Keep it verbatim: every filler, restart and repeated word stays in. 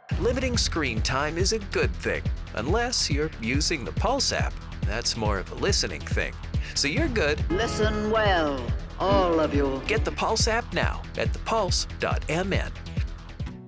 Limiting screen time is a good thing, unless you're using the Pulse app. That's more of a listening thing. So you're good. Listen well, all of you. Get the Pulse app now at the pulse dot m n.